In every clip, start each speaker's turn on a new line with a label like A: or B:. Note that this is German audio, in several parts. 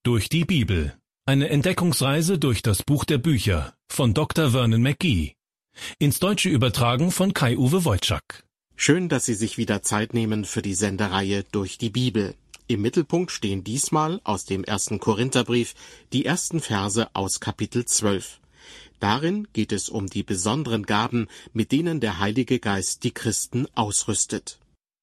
A: Durch die Bibel. Eine Entdeckungsreise durch das Buch der Bücher von Dr. Vernon McGee. Ins Deutsche übertragen von Kai-Uwe Wojczak.
B: Schön, dass Sie sich wieder Zeit nehmen für die Sendereihe Durch die Bibel. Im Mittelpunkt stehen diesmal aus dem 1. Korintherbrief die ersten Verse aus Kapitel 12. Darin geht es um die besonderen Gaben, mit denen der Heilige Geist die Christen ausrüstet.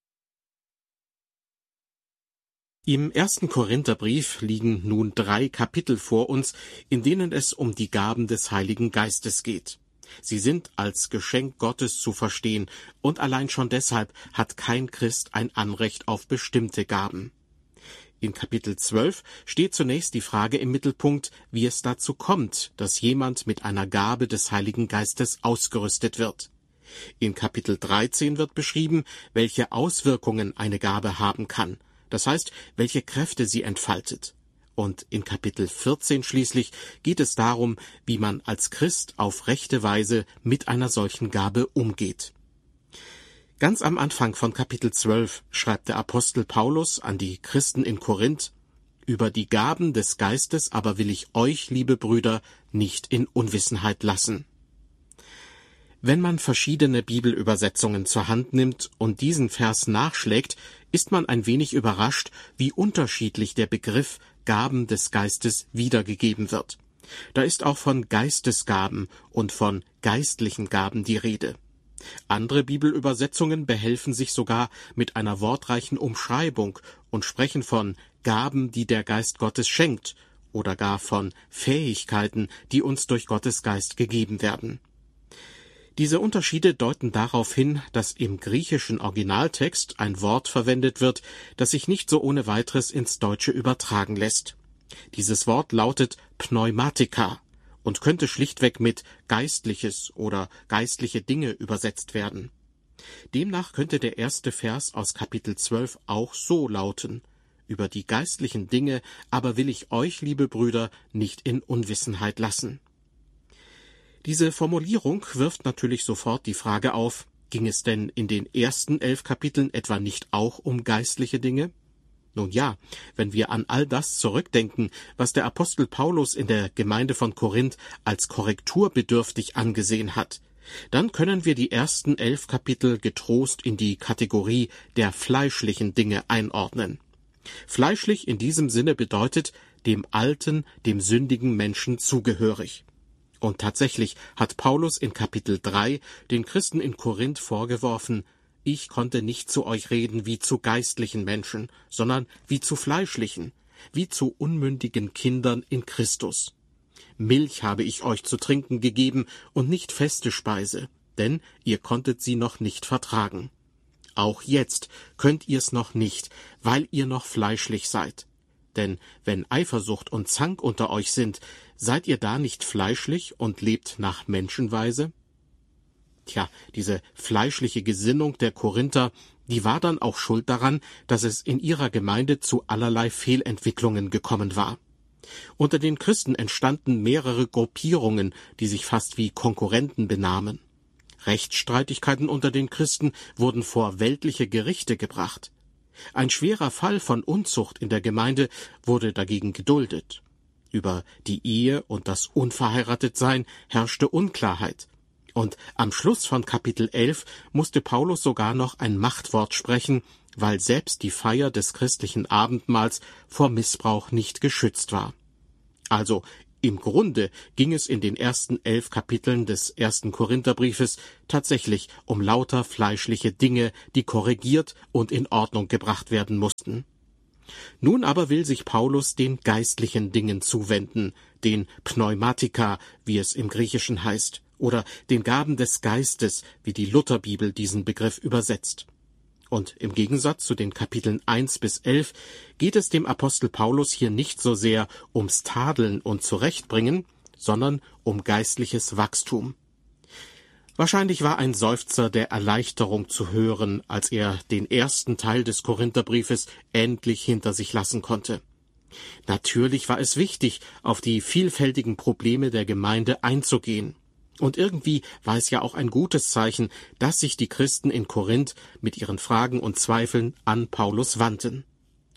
B: Im 1. Korintherbrief liegen nun 3 Kapitel vor uns, in denen es um die Gaben des Heiligen Geistes geht. Sie sind als Geschenk Gottes zu verstehen, und allein schon deshalb hat kein Christ ein Anrecht auf bestimmte Gaben. In Kapitel 12 steht zunächst die Frage im Mittelpunkt, wie es dazu kommt, dass jemand mit einer Gabe des Heiligen Geistes ausgerüstet wird. In Kapitel 13 wird beschrieben, welche Auswirkungen eine Gabe haben kann. Das heißt, welche Kräfte sie entfaltet. Und in Kapitel 14 schließlich geht es darum, wie man als Christ auf rechte Weise mit einer solchen Gabe umgeht. Ganz am Anfang von Kapitel 12 schreibt der Apostel Paulus an die Christen in Korinth: Über die Gaben des Geistes aber will ich euch, liebe Brüder, nicht in Unwissenheit lassen. Wenn man verschiedene Bibelübersetzungen zur Hand nimmt und diesen Vers nachschlägt, ist man ein wenig überrascht, wie unterschiedlich der Begriff Gaben des Geistes wiedergegeben wird. Da ist auch von Geistesgaben und von geistlichen Gaben die Rede. Andere Bibelübersetzungen behelfen sich sogar mit einer wortreichen Umschreibung und sprechen von Gaben, die der Geist Gottes schenkt, oder gar von Fähigkeiten, die uns durch Gottes Geist gegeben werden. Diese Unterschiede deuten darauf hin, dass im griechischen Originaltext ein Wort verwendet wird, das sich nicht so ohne weiteres ins Deutsche übertragen lässt. Dieses Wort lautet Pneumatika und könnte schlichtweg mit Geistliches oder geistliche Dinge übersetzt werden. Demnach könnte der erste Vers aus Kapitel 12 auch so lauten: Über die geistlichen Dinge aber will ich euch, liebe Brüder, nicht in Unwissenheit lassen. Diese Formulierung wirft natürlich sofort die Frage auf, ging es denn in den ersten 11 Kapiteln etwa nicht auch um geistliche Dinge? Nun ja, wenn wir an all das zurückdenken, was der Apostel Paulus in der Gemeinde von Korinth als korrekturbedürftig angesehen hat, dann können wir die ersten 11 Kapitel getrost in die Kategorie der fleischlichen Dinge einordnen. Fleischlich in diesem Sinne bedeutet dem alten, dem sündigen Menschen zugehörig. Und tatsächlich hat Paulus in Kapitel 3 den Christen in Korinth vorgeworfen: Ich konnte nicht zu euch reden wie zu geistlichen Menschen, sondern wie zu fleischlichen, wie zu unmündigen Kindern in Christus. Milch habe ich euch zu trinken gegeben und nicht feste Speise, denn ihr konntet sie noch nicht vertragen. Auch jetzt könnt ihr's noch nicht, weil ihr noch fleischlich seid. Denn wenn Eifersucht und Zank unter euch sind, seid ihr da nicht fleischlich und lebt nach Menschenweise? Tja, diese fleischliche Gesinnung der Korinther, die war dann auch schuld daran, dass es in ihrer Gemeinde zu allerlei Fehlentwicklungen gekommen war. Unter den Christen entstanden mehrere Gruppierungen, die sich fast wie Konkurrenten benahmen. Rechtsstreitigkeiten unter den Christen wurden vor weltliche Gerichte gebracht. Ein schwerer Fall von Unzucht in der Gemeinde wurde dagegen geduldet. Über die Ehe und das Unverheiratetsein herrschte Unklarheit. Und am Schluss von Kapitel 11 musste Paulus sogar noch ein Machtwort sprechen, weil selbst die Feier des christlichen Abendmahls vor Missbrauch nicht geschützt war. Also im Grunde ging es in den ersten 11 Kapiteln des 1. Korintherbriefes tatsächlich um lauter fleischliche Dinge, die korrigiert und in Ordnung gebracht werden mussten. Nun aber will sich Paulus den geistlichen Dingen zuwenden, den Pneumatika, wie es im Griechischen heißt, oder den Gaben des Geistes, wie die Lutherbibel diesen Begriff übersetzt. Und im Gegensatz zu den Kapiteln 1 bis 11 geht es dem Apostel Paulus hier nicht so sehr ums Tadeln und Zurechtbringen, sondern um geistliches Wachstum. Wahrscheinlich war ein Seufzer der Erleichterung zu hören, als er den ersten Teil des Korintherbriefes endlich hinter sich lassen konnte. Natürlich war es wichtig, auf die vielfältigen Probleme der Gemeinde einzugehen. Und irgendwie war es ja auch ein gutes Zeichen, dass sich die Christen in Korinth mit ihren Fragen und Zweifeln an Paulus wandten.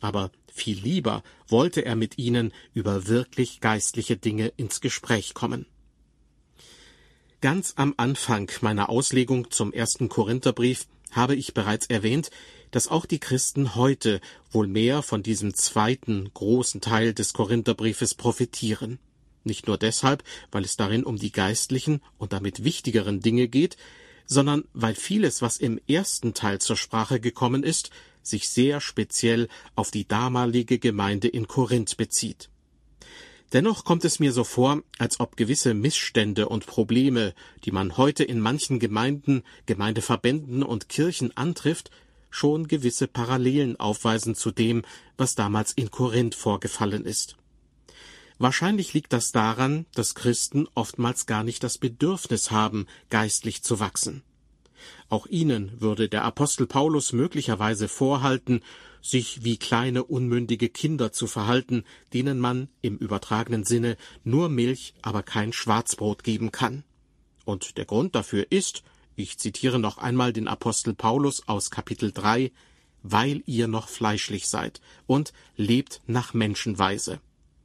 B: aber viel lieber wollte er mit ihnen über wirklich geistliche Dinge ins Gespräch kommen. Ganz am Anfang meiner Auslegung zum 1. Korintherbrief habe ich bereits erwähnt, dass auch die Christen heute wohl mehr von diesem zweiten großen Teil des Korintherbriefes profitieren. Nicht nur deshalb, weil es darin um die geistlichen und damit wichtigeren Dinge geht, sondern weil vieles, was im ersten Teil zur Sprache gekommen ist, sich sehr speziell auf die damalige Gemeinde in Korinth bezieht. Dennoch kommt es mir so vor, als ob gewisse Missstände und Probleme, die man heute in manchen Gemeinden, Gemeindeverbänden und Kirchen antrifft, schon gewisse Parallelen aufweisen zu dem, was damals in Korinth vorgefallen ist. Wahrscheinlich liegt das daran, dass Christen oftmals gar nicht das Bedürfnis haben, geistlich zu wachsen. Auch ihnen würde der Apostel Paulus möglicherweise vorhalten, sich wie kleine unmündige Kinder zu verhalten, denen man im übertragenen Sinne nur Milch, aber kein Schwarzbrot geben kann. Und der Grund dafür ist, ich zitiere noch einmal den Apostel Paulus aus Kapitel 3, weil ihr noch fleischlich seid und lebt nach Menschenweise.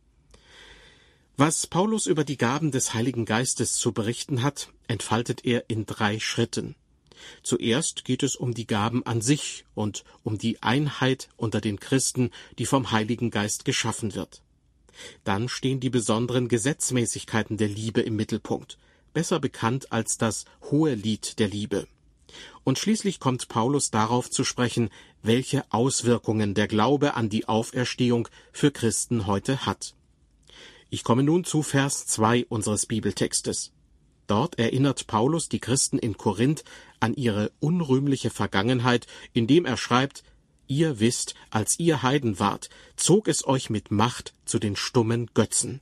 B: Was Paulus über die Gaben des Heiligen Geistes zu berichten hat, entfaltet er in 3 Schritten. Zuerst geht es um die Gaben an sich und um die Einheit unter den Christen, die vom Heiligen Geist geschaffen wird. Dann stehen die besonderen Gesetzmäßigkeiten der Liebe im Mittelpunkt, besser bekannt als das Hohelied der Liebe. Und schließlich kommt Paulus darauf zu sprechen, welche Auswirkungen der Glaube an die Auferstehung für Christen heute hat. Ich komme nun zu Vers 2 unseres Bibeltextes. Dort erinnert Paulus die Christen in Korinth an ihre unrühmliche Vergangenheit, indem er schreibt: Ihr wisst, als ihr Heiden wart, zog es euch mit Macht zu den stummen Götzen.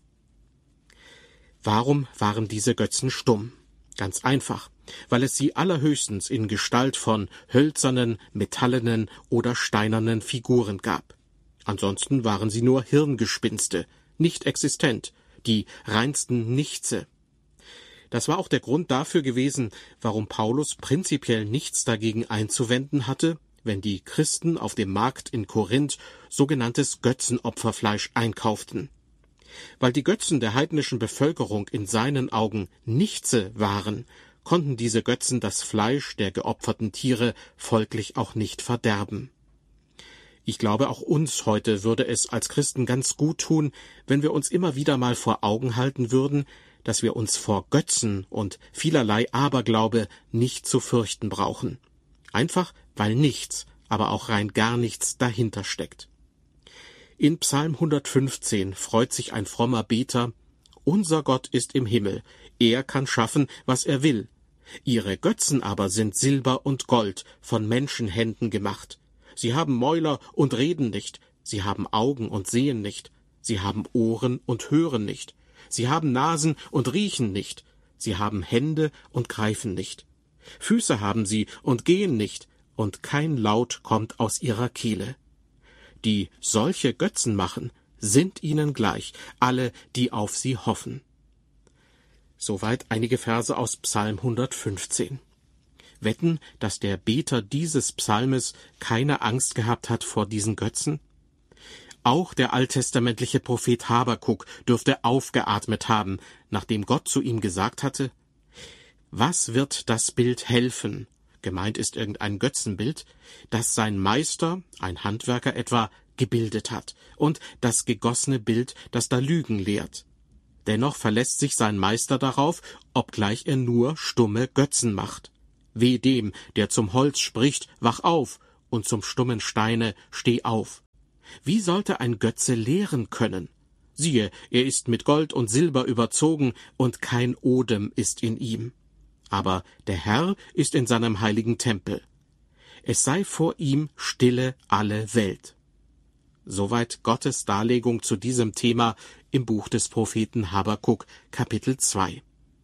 B: Warum waren diese Götzen stumm? Ganz einfach, weil es sie allerhöchstens in Gestalt von hölzernen, metallenen oder steinernen Figuren gab. Ansonsten waren sie nur Hirngespinste, nicht existent, die reinsten Nichtse. Das war auch der Grund dafür gewesen, warum Paulus prinzipiell nichts dagegen einzuwenden hatte, wenn die Christen auf dem Markt in Korinth sogenanntes Götzenopferfleisch einkauften. Weil die Götzen der heidnischen Bevölkerung in seinen Augen Nichtse waren, konnten diese Götzen das Fleisch der geopferten Tiere folglich auch nicht verderben. Ich glaube, auch uns heute würde es als Christen ganz gut tun, wenn wir uns immer wieder mal vor Augen halten würden, dass wir uns vor Götzen und vielerlei Aberglaube nicht zu fürchten brauchen. Einfach, weil nichts, aber auch rein gar nichts dahinter steckt. In Psalm 115 freut sich ein frommer Beter: Unser Gott ist im Himmel, er kann schaffen, was er will. Ihre Götzen aber sind Silber und Gold, von Menschenhänden gemacht. Sie haben Mäuler und reden nicht, sie haben Augen und sehen nicht, sie haben Ohren und hören nicht. Sie haben Nasen und riechen nicht, sie haben Hände und greifen nicht. Füße haben sie und gehen nicht, und kein Laut kommt aus ihrer Kehle. Die solche Götzen machen, sind ihnen gleich, alle, die auf sie hoffen. Soweit einige Verse aus Psalm 115. Wetten, dass der Beter dieses Psalmes keine Angst gehabt hat vor diesen Götzen? Auch der alttestamentliche Prophet Habakuk dürfte aufgeatmet haben, nachdem Gott zu ihm gesagt hatte: Was wird das Bild helfen? Gemeint ist irgendein Götzenbild, das sein Meister, ein Handwerker etwa, gebildet hat, und das gegossene Bild, das da Lügen lehrt. Dennoch verlässt sich sein Meister darauf, obgleich er nur stumme Götzen macht. Weh dem, der zum Holz spricht: Wach auf, und zum stummen Steine: Steh auf. Wie sollte ein Götze lehren können? Siehe, er ist mit Gold und Silber überzogen, und kein Odem ist in ihm. Aber der Herr ist in seinem heiligen Tempel. Es sei vor ihm stille alle Welt. Soweit Gottes Darlegung zu diesem Thema im Buch des Propheten Habakuk, Kapitel 2.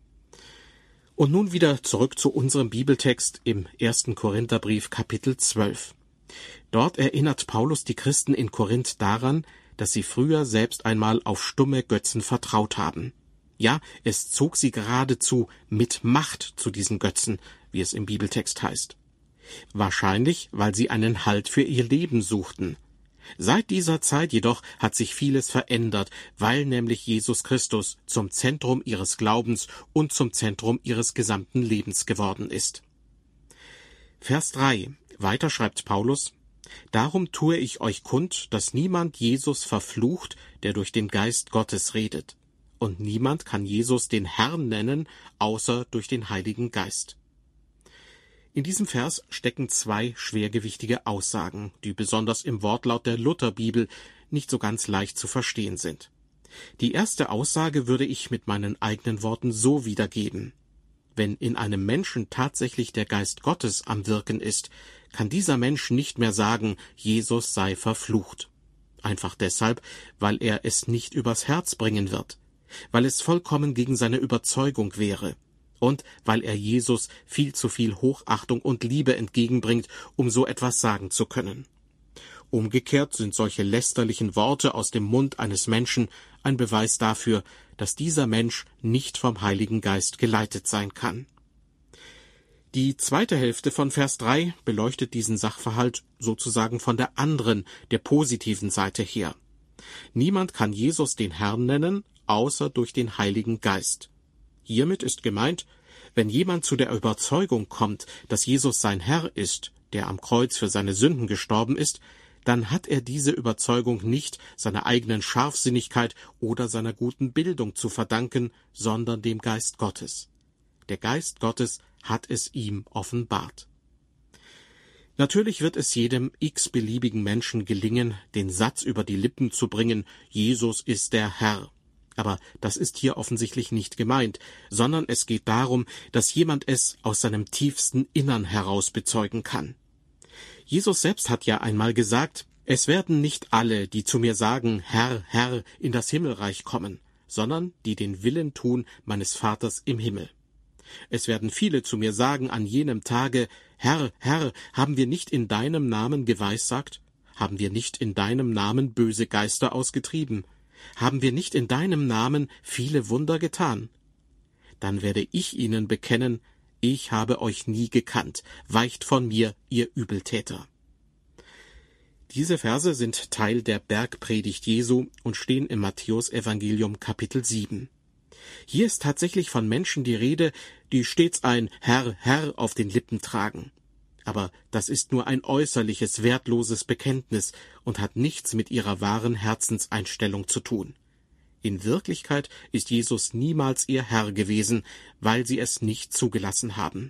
B: Und nun wieder zurück zu unserem Bibeltext im 1. Korintherbrief, Kapitel 12. Dort erinnert Paulus die Christen in Korinth daran, dass sie früher selbst einmal auf stumme Götzen vertraut haben. Ja, es zog sie geradezu mit Macht zu diesen Götzen, wie es im Bibeltext heißt. Wahrscheinlich, weil sie einen Halt für ihr Leben suchten. Seit dieser Zeit jedoch hat sich vieles verändert, weil nämlich Jesus Christus zum Zentrum ihres Glaubens und zum Zentrum ihres gesamten Lebens geworden ist. Vers 3. Weiter schreibt Paulus: Darum tue ich euch kund, dass niemand Jesus verflucht, der durch den Geist Gottes redet. Und niemand kann Jesus den Herrn nennen, außer durch den Heiligen Geist. In diesem Vers stecken zwei schwergewichtige Aussagen, die besonders im Wortlaut der Lutherbibel nicht so ganz leicht zu verstehen sind. Die erste Aussage würde ich mit meinen eigenen Worten so wiedergeben: Wenn in einem Menschen tatsächlich der Geist Gottes am Wirken ist, kann dieser Mensch nicht mehr sagen, Jesus sei verflucht. Einfach deshalb, weil er es nicht übers Herz bringen wird, weil es vollkommen gegen seine Überzeugung wäre und weil er Jesus viel zu viel Hochachtung und Liebe entgegenbringt, um so etwas sagen zu können. Umgekehrt sind solche lästerlichen Worte aus dem Mund eines Menschen ein Beweis dafür, dass dieser Mensch nicht vom Heiligen Geist geleitet sein kann. Die zweite Hälfte von Vers 3 beleuchtet diesen Sachverhalt sozusagen von der anderen, der positiven Seite her. Niemand kann Jesus den Herrn nennen, außer durch den Heiligen Geist. Hiermit ist gemeint, wenn jemand zu der Überzeugung kommt, dass Jesus sein Herr ist, der am Kreuz für seine Sünden gestorben ist, dann hat er diese Überzeugung nicht seiner eigenen Scharfsinnigkeit oder seiner guten Bildung zu verdanken, sondern dem Geist Gottes. Der Geist Gottes hat es ihm offenbart. Natürlich wird es jedem x-beliebigen Menschen gelingen, den Satz über die Lippen zu bringen, Jesus ist der Herr. Aber das ist hier offensichtlich nicht gemeint, sondern es geht darum, dass jemand es aus seinem tiefsten Innern heraus bezeugen kann. Jesus selbst hat ja einmal gesagt: Es werden nicht alle, die zu mir sagen, Herr, Herr, in das Himmelreich kommen, sondern die den Willen tun meines Vaters im Himmel. Es werden viele zu mir sagen an jenem Tage: Herr, Herr, haben wir nicht in deinem Namen geweissagt? Haben wir nicht in deinem Namen böse Geister ausgetrieben? Haben wir nicht in deinem Namen viele Wunder getan? Dann werde ich ihnen bekennen: Ich habe euch nie gekannt. Weicht von mir, ihr Übeltäter. Diese Verse sind Teil der Bergpredigt Jesu und stehen im Matthäusevangelium Kapitel 7. Hier ist tatsächlich von Menschen die Rede, die stets ein Herr, Herr auf den Lippen tragen. Aber das ist nur ein äußerliches, wertloses Bekenntnis und hat nichts mit ihrer wahren Herzenseinstellung zu tun. In Wirklichkeit ist Jesus niemals ihr Herr gewesen, weil sie es nicht zugelassen haben.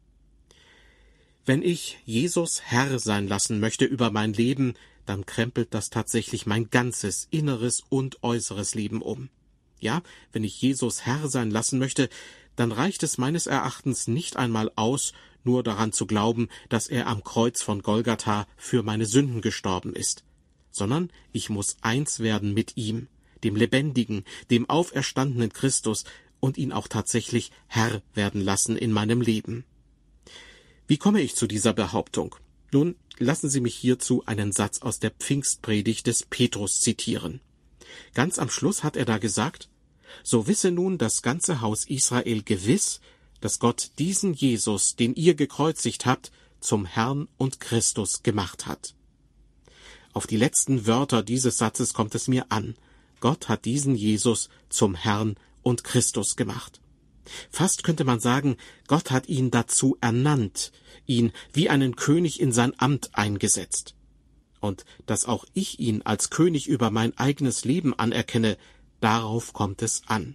B: Wenn ich Jesus Herr sein lassen möchte über mein Leben, dann krempelt das tatsächlich mein ganzes inneres und äußeres Leben um. Ja, wenn ich Jesus Herr sein lassen möchte, dann reicht es meines Erachtens nicht einmal aus, nur daran zu glauben, dass er am Kreuz von Golgatha für meine Sünden gestorben ist, sondern ich muss eins werden mit ihm, dem lebendigen, dem auferstandenen Christus, und ihn auch tatsächlich Herr werden lassen in meinem Leben. Wie komme ich zu dieser Behauptung? Nun, lassen Sie mich hierzu einen Satz aus der Pfingstpredigt des Petrus zitieren. Ganz am Schluss hat er da gesagt: So wisse nun das ganze Haus Israel gewiss, dass Gott diesen Jesus, den ihr gekreuzigt habt, zum Herrn und Christus gemacht hat. Auf die letzten Wörter dieses Satzes kommt es mir an. Gott hat diesen Jesus zum Herrn und Christus gemacht. Fast könnte man sagen, Gott hat ihn dazu ernannt, ihn wie einen König in sein Amt eingesetzt. Und dass auch ich ihn als König über mein eigenes Leben anerkenne, darauf kommt es an.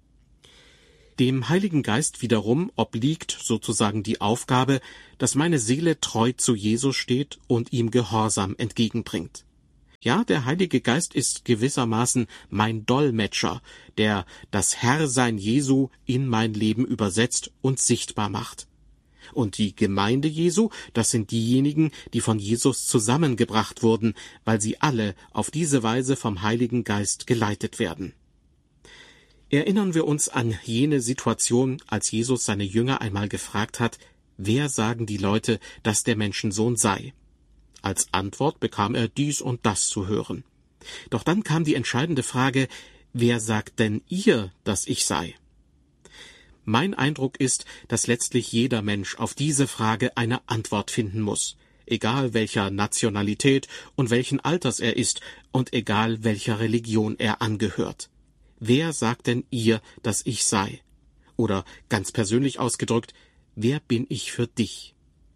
B: Dem Heiligen Geist wiederum obliegt sozusagen die Aufgabe, dass meine Seele treu zu Jesus steht und ihm Gehorsam entgegenbringt. Ja, der Heilige Geist ist gewissermaßen mein Dolmetscher, der das Herrsein Jesu in mein Leben übersetzt und sichtbar macht. Und die Gemeinde Jesu, das sind diejenigen, die von Jesus zusammengebracht wurden, weil sie alle auf diese Weise vom Heiligen Geist geleitet werden. Erinnern wir uns an jene Situation, als Jesus seine Jünger einmal gefragt hat: Wer sagen die Leute, dass der Menschensohn sei? Als Antwort bekam er dies und das zu hören. Doch dann kam die entscheidende Frage: Wer sagt denn ihr, dass ich sei? Mein Eindruck ist, dass letztlich jeder Mensch auf diese Frage eine Antwort finden muss. egal welcher Nationalität und welchen Alters er ist und egal welcher Religion er angehört. Wer sagt denn ihr, dass ich sei? Oder ganz persönlich ausgedrückt, wer bin ich für dich?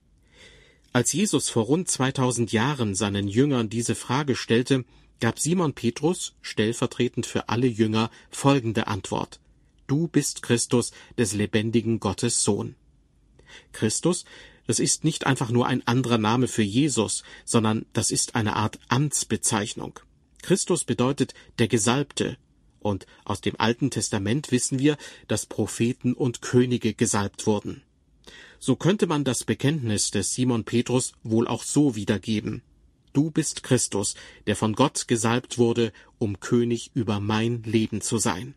B: Als Jesus vor rund 2000 Jahren seinen Jüngern diese Frage stellte, gab Simon Petrus, stellvertretend für alle Jünger, folgende Antwort: Du bist Christus, des lebendigen Gottes Sohn. Christus, das ist nicht einfach nur ein anderer Name für Jesus, sondern das ist eine Art Amtsbezeichnung. Christus bedeutet der Gesalbte, und aus dem Alten Testament wissen wir, dass Propheten und Könige gesalbt wurden. So könnte man das Bekenntnis des Simon Petrus wohl auch so wiedergeben: Du bist Christus, der von Gott gesalbt wurde, um König über mein Leben zu sein.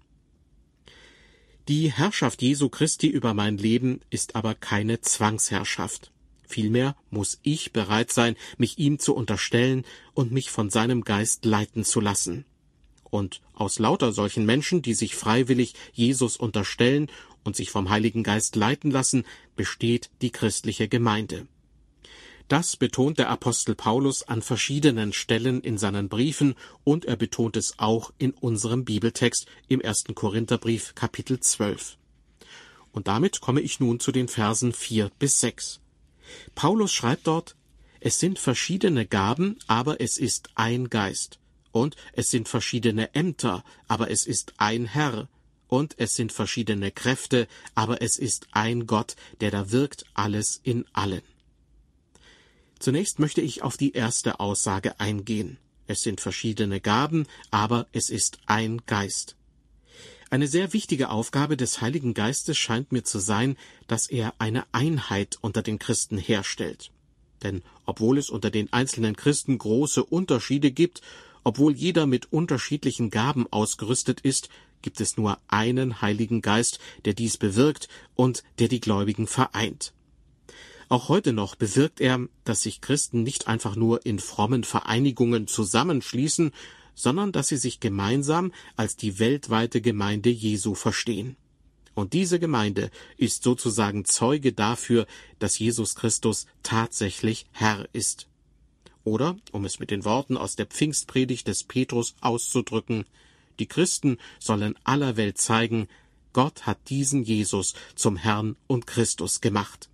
B: Die Herrschaft Jesu Christi über mein Leben ist aber keine Zwangsherrschaft. Vielmehr muss ich bereit sein, mich ihm zu unterstellen und mich von seinem Geist leiten zu lassen. Und aus lauter solchen Menschen, die sich freiwillig Jesus unterstellen und sich vom Heiligen Geist leiten lassen, besteht die christliche Gemeinde. Das betont der Apostel Paulus an verschiedenen Stellen in seinen Briefen, und er betont es auch in unserem Bibeltext im 1. Korintherbrief Kapitel 12. Und damit komme ich nun zu den Versen 4 bis 6. Paulus schreibt dort: Es sind verschiedene Gaben, aber es ist ein Geist. Und es sind verschiedene Ämter, aber es ist ein Herr. Und es sind verschiedene Kräfte, aber es ist ein Gott, der da wirkt alles in allen. Zunächst möchte ich auf die erste Aussage eingehen. Es sind verschiedene Gaben, aber es ist ein Geist. Eine sehr wichtige Aufgabe des Heiligen Geistes scheint mir zu sein, dass er eine Einheit unter den Christen herstellt. Denn obwohl es unter den einzelnen Christen große Unterschiede gibt, obwohl jeder mit unterschiedlichen Gaben ausgerüstet ist, gibt es nur einen Heiligen Geist, der dies bewirkt und der die Gläubigen vereint. Auch heute noch bewirkt er, dass sich Christen nicht einfach nur in frommen Vereinigungen zusammenschließen, sondern dass sie sich gemeinsam als die weltweite Gemeinde Jesu verstehen. Und diese Gemeinde ist sozusagen Zeuge dafür, dass Jesus Christus tatsächlich Herr ist. Oder, um es mit den Worten aus der Pfingstpredigt des Petrus auszudrücken: Die Christen sollen aller Welt zeigen, Gott hat diesen Jesus zum Herrn und Christus gemacht.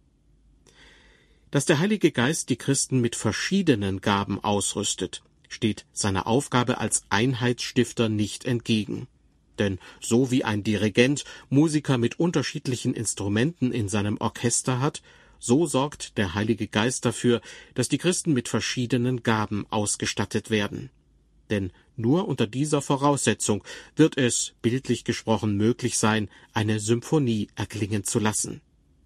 B: Dass der Heilige Geist die Christen mit verschiedenen Gaben ausrüstet, steht seiner Aufgabe als Einheitsstifter nicht entgegen. Denn so wie ein Dirigent Musiker mit unterschiedlichen Instrumenten in seinem Orchester hat, so sorgt der Heilige Geist dafür, dass die Christen mit verschiedenen Gaben ausgestattet werden. Denn nur unter dieser Voraussetzung wird es, bildlich gesprochen, möglich sein, eine Symphonie erklingen zu lassen.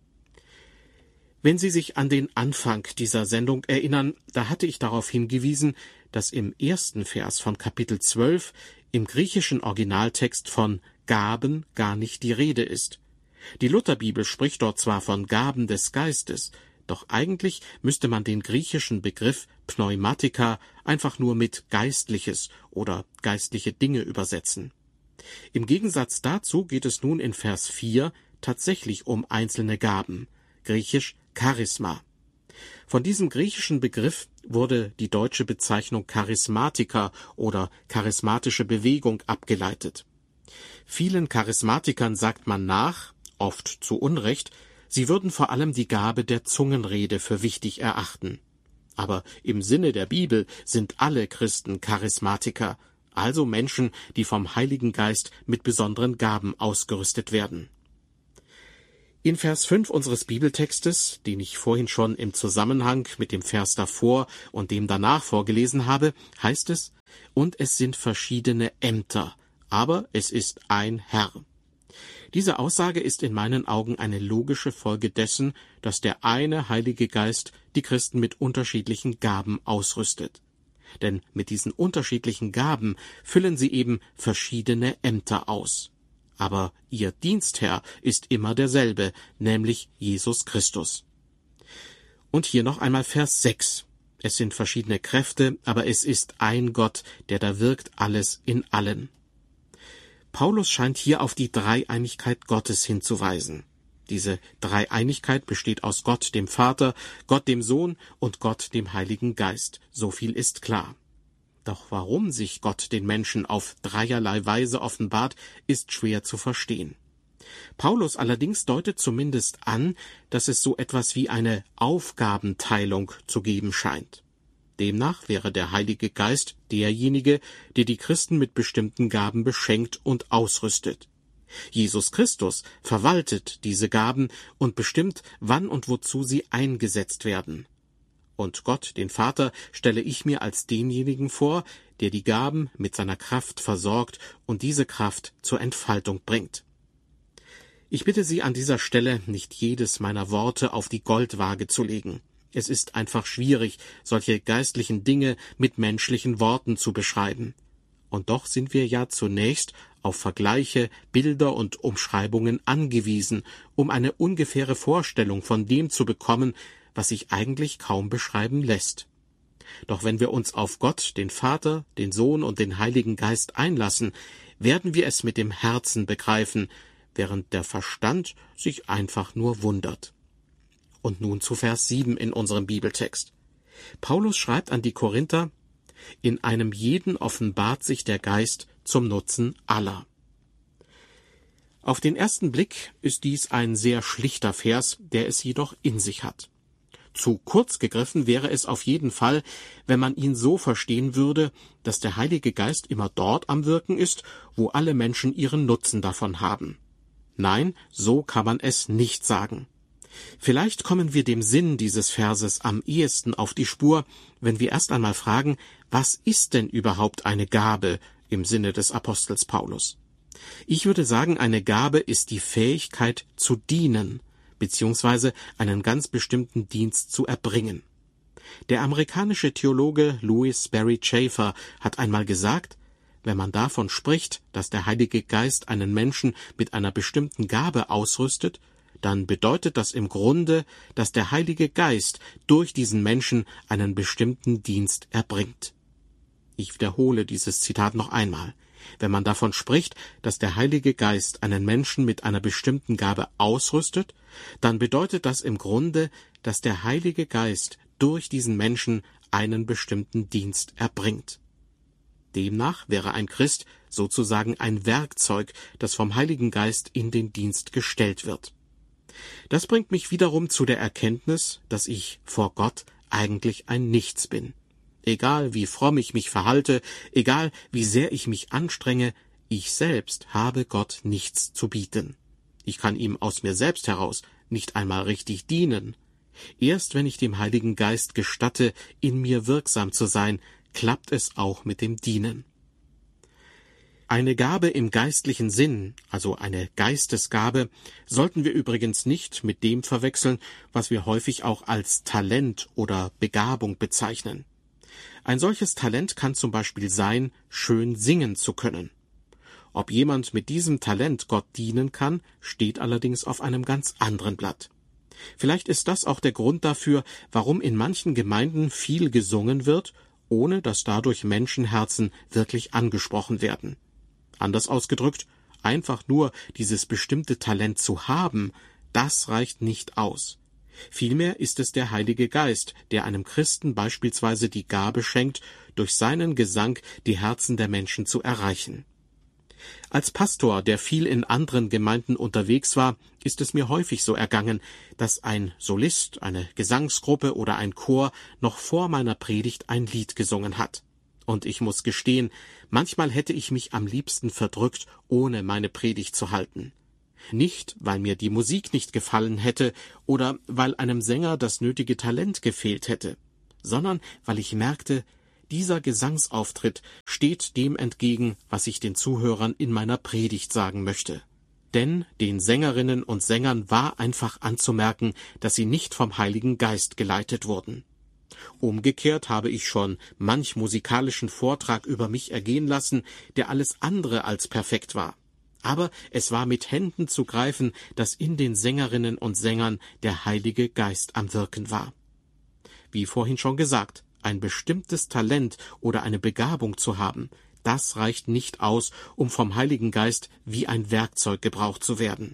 B: Wenn Sie sich an den Anfang dieser Sendung erinnern, da hatte ich darauf hingewiesen, dass im ersten Vers von Kapitel 12 im griechischen Originaltext von Gaben gar nicht die Rede ist. Die Lutherbibel spricht dort zwar von Gaben des Geistes, doch eigentlich müsste man den griechischen Begriff Pneumatika einfach nur mit Geistliches oder geistliche Dinge übersetzen. Im Gegensatz dazu geht es nun in Vers 4 tatsächlich um einzelne Gaben, griechisch Charisma. Von diesem griechischen Begriff wurde die deutsche Bezeichnung Charismatiker oder charismatische Bewegung abgeleitet. Vielen Charismatikern sagt man nach, oft zu Unrecht, sie würden vor allem die Gabe der Zungenrede für wichtig erachten. Aber im Sinne der Bibel sind alle Christen Charismatiker, also Menschen, die vom Heiligen Geist mit besonderen Gaben ausgerüstet werden. In Vers 5 unseres Bibeltextes, den ich vorhin schon im Zusammenhang mit dem Vers davor und dem danach vorgelesen habe, heißt es: Und es sind verschiedene Ämter, aber es ist ein Herr. Diese Aussage ist in meinen Augen eine logische Folge dessen, dass der eine Heilige Geist die Christen mit unterschiedlichen Gaben ausrüstet. Denn mit diesen unterschiedlichen Gaben füllen sie eben verschiedene Ämter aus. Aber ihr Dienstherr ist immer derselbe, nämlich Jesus Christus. Und hier noch einmal Vers 6. Es sind verschiedene Kräfte, aber es ist ein Gott, der da wirkt alles in allen. Paulus scheint hier auf die Dreieinigkeit Gottes hinzuweisen. Diese Dreieinigkeit besteht aus Gott, dem Vater, Gott, dem Sohn und Gott, dem Heiligen Geist. So viel ist klar. Doch warum sich Gott den Menschen auf dreierlei Weise offenbart, ist schwer zu verstehen. Paulus allerdings deutet zumindest an, dass es so etwas wie eine Aufgabenteilung zu geben scheint. Demnach wäre der Heilige Geist derjenige, der die Christen mit bestimmten Gaben beschenkt und ausrüstet. Jesus Christus verwaltet diese Gaben und bestimmt, wann und wozu sie eingesetzt werden. Und Gott, den Vater, stelle ich mir als denjenigen vor, der die Gaben mit seiner Kraft versorgt und diese Kraft zur Entfaltung bringt. Ich bitte Sie an dieser Stelle, nicht jedes meiner Worte auf die Goldwaage zu legen. Es ist einfach schwierig, solche geistlichen Dinge mit menschlichen Worten zu beschreiben. Und doch sind wir ja zunächst auf Vergleiche, Bilder und Umschreibungen angewiesen, um eine ungefähre Vorstellung von dem zu bekommen, was sich eigentlich kaum beschreiben lässt. Doch wenn wir uns auf Gott, den Vater, den Sohn und den Heiligen Geist einlassen, werden wir es mit dem Herzen begreifen, während der Verstand sich einfach nur wundert. Und nun zu Vers 7 in unserem Bibeltext. Paulus schreibt an die Korinther: In einem jeden offenbart sich der Geist zum Nutzen aller. Auf den ersten Blick ist dies ein sehr schlichter Vers, der es jedoch in sich hat. Zu kurz gegriffen wäre es auf jeden Fall, wenn man ihn so verstehen würde, dass der Heilige Geist immer dort am Wirken ist, wo alle Menschen ihren Nutzen davon haben. Nein, so kann man es nicht sagen. Vielleicht kommen wir dem Sinn dieses Verses am ehesten auf die Spur, wenn wir erst einmal fragen, was ist denn überhaupt eine Gabe im Sinne des Apostels Paulus? Ich würde sagen, eine Gabe ist die Fähigkeit zu dienen, beziehungsweise einen ganz bestimmten Dienst zu erbringen. Der amerikanische Theologe Louis Sperry Chafer hat einmal gesagt, wenn man davon spricht, dass der Heilige Geist einen Menschen mit einer bestimmten Gabe ausrüstet, dann bedeutet das im Grunde, dass der Heilige Geist durch diesen Menschen einen bestimmten Dienst erbringt. Ich wiederhole dieses Zitat noch einmal. Wenn man davon spricht, dass der Heilige Geist einen Menschen mit einer bestimmten Gabe ausrüstet, dann bedeutet das im Grunde, dass der Heilige Geist durch diesen Menschen einen bestimmten Dienst erbringt. Demnach wäre ein Christ sozusagen ein Werkzeug, das vom Heiligen Geist in den Dienst gestellt wird. Das bringt mich wiederum zu der Erkenntnis, dass ich vor Gott eigentlich ein Nichts bin. Egal wie fromm ich mich verhalte, egal wie sehr ich mich anstrenge, ich selbst habe Gott nichts zu bieten. Ich kann ihm aus mir selbst heraus nicht einmal richtig dienen. Erst wenn ich dem Heiligen Geist gestatte, in mir wirksam zu sein, klappt es auch mit dem Dienen. Eine Gabe im geistlichen Sinn, also eine Geistesgabe, sollten wir übrigens nicht mit dem verwechseln, was wir häufig auch als Talent oder Begabung bezeichnen. Ein solches Talent kann zum Beispiel sein, schön singen zu können. Ob jemand mit diesem Talent Gott dienen kann, steht allerdings auf einem ganz anderen Blatt. Vielleicht ist das auch der Grund dafür, warum in manchen Gemeinden viel gesungen wird, ohne dass dadurch Menschenherzen wirklich angesprochen werden. Anders ausgedrückt, einfach nur dieses bestimmte Talent zu haben, das reicht nicht aus. Vielmehr ist es der Heilige Geist, der einem Christen beispielsweise die Gabe schenkt, durch seinen Gesang die Herzen der Menschen zu erreichen. Als Pastor, der viel in anderen Gemeinden unterwegs war, ist es mir häufig so ergangen, dass ein Solist, eine Gesangsgruppe oder ein Chor noch vor meiner Predigt ein Lied gesungen hat. Und ich muss gestehen, manchmal hätte ich mich am liebsten verdrückt, ohne meine Predigt zu halten. Nicht, weil mir die Musik nicht gefallen hätte oder weil einem Sänger das nötige Talent gefehlt hätte, sondern weil ich merkte, dieser Gesangsauftritt steht dem entgegen, was ich den Zuhörern in meiner Predigt sagen möchte. Denn den Sängerinnen und Sängern war einfach anzumerken, dass sie nicht vom Heiligen Geist geleitet wurden. Umgekehrt habe ich schon manch musikalischen Vortrag über mich ergehen lassen, der alles andere als perfekt war. Aber es war mit Händen zu greifen, dass in den Sängerinnen und Sängern der Heilige Geist am Wirken war. Wie vorhin schon gesagt, ein bestimmtes Talent oder eine Begabung zu haben, das reicht nicht aus, um vom Heiligen Geist wie ein Werkzeug gebraucht zu werden.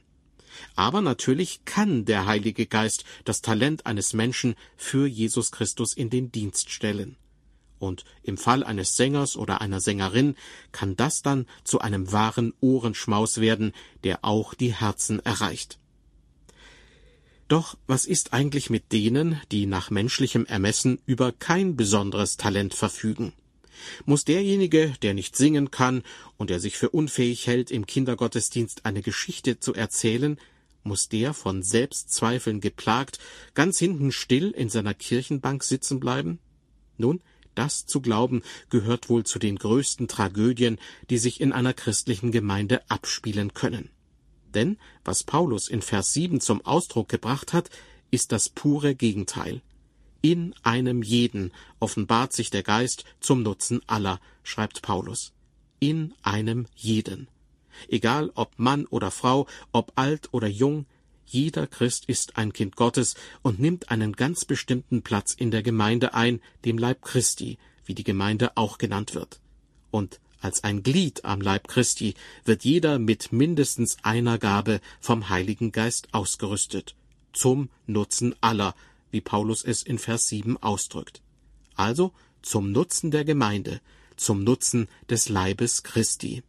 B: Aber natürlich kann der Heilige Geist das Talent eines Menschen für Jesus Christus in den Dienst stellen. Und im Fall eines Sängers oder einer Sängerin kann das dann zu einem wahren Ohrenschmaus werden, der auch die Herzen erreicht. Doch was ist eigentlich mit denen, die nach menschlichem Ermessen über kein besonderes Talent verfügen? Muss derjenige, der nicht singen kann und der sich für unfähig hält, im Kindergottesdienst eine Geschichte zu erzählen, muss der von Selbstzweifeln geplagt ganz hinten still in seiner Kirchenbank sitzen bleiben? Nun, das zu glauben, gehört wohl zu den größten Tragödien, die sich in einer christlichen Gemeinde abspielen können. Denn was Paulus in Vers 7 zum Ausdruck gebracht hat, ist das pure Gegenteil. In einem jeden offenbart sich der Geist zum Nutzen aller, schreibt Paulus. In einem jeden. Egal ob Mann oder Frau, ob alt oder jung, jeder Christ ist ein Kind Gottes und nimmt einen ganz bestimmten Platz in der Gemeinde ein, dem Leib Christi, wie die Gemeinde auch genannt wird. Und als ein Glied am Leib Christi wird jeder mit mindestens einer Gabe vom Heiligen Geist ausgerüstet, zum Nutzen aller, wie Paulus es in Vers 7 ausdrückt. Also zum Nutzen der Gemeinde, zum Nutzen des Leibes Christi.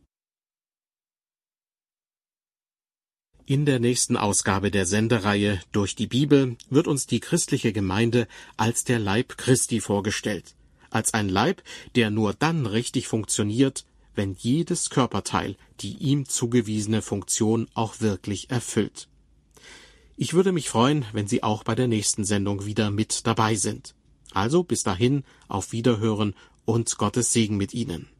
B: In der nächsten Ausgabe der Sendereihe Durch die Bibel wird uns die christliche Gemeinde als der Leib Christi vorgestellt, als ein Leib, der nur dann richtig funktioniert, wenn jedes Körperteil die ihm zugewiesene Funktion auch wirklich erfüllt. Ich würde mich freuen, wenn Sie auch bei der nächsten Sendung wieder mit dabei sind. Also bis dahin, auf Wiederhören und Gottes Segen mit Ihnen.